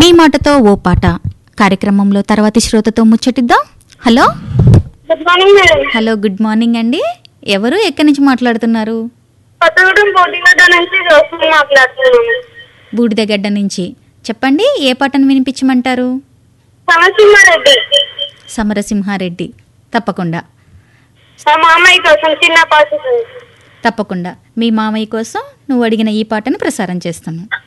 మీ మాటతో ఓ పాట కార్యక్రమంలో తర్వాతి శ్రోతతో ముచ్చటిద్దాం. Hello good morning madam. Hello, good morning అండి. ఎవరు, ఎక్కడి నుంచి మాట్లాడుతున్నారు? కొత్తగూడెం బోటిగడ్డ నుంచి జోస్మి మాట్లాడుతున్నాను. బూడిదగడ్డ నుంచి. చెప్పండి, ఏ పాటను వినిపించమంటారు? సమసింహారెడ్డి. సమరసింహారెడ్డి. తప్పకుండా మా మామయ్య కోసం చిన్న పాట. తప్పకుండా మీ మామయ్య కోసం నువ్వు అడిగిన ఈ పాటను ప్రసారం చేస్తాను.